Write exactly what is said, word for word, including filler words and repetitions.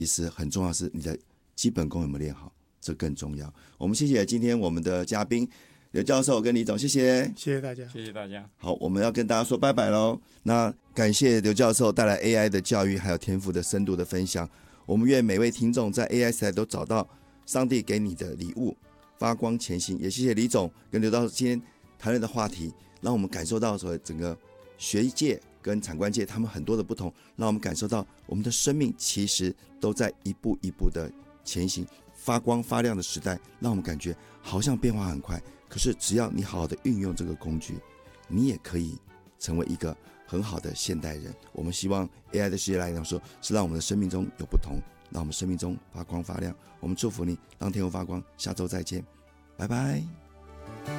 其实很重要的是你的基本功有没有练好，这更重要。我们谢谢今天我们的嘉宾刘教授跟李总，谢谢， 谢谢大家， 谢谢大家。 好，我们要跟大家说拜拜喽。那感谢刘教授带来 A I 的教育还有天赋的深度的分享。我们愿每位听众在 A I 时代都找到上帝给你的礼物，发光前行。也谢谢李总跟刘教授今天谈论的话题，让我们感受到说整个学界跟产官界他们很多的不同，让我们感受到我们的生命其实都在一步一步的前行，发光发亮的时代，让我们感觉好像变化很快，可是只要你好好的运用这个工具，你也可以成为一个很好的现代人。我们希望 A I 的世界来讲说，是让我们的生命中有不同，让我们生命中发光发亮。我们祝福你，让天空发光。下周再见，拜拜。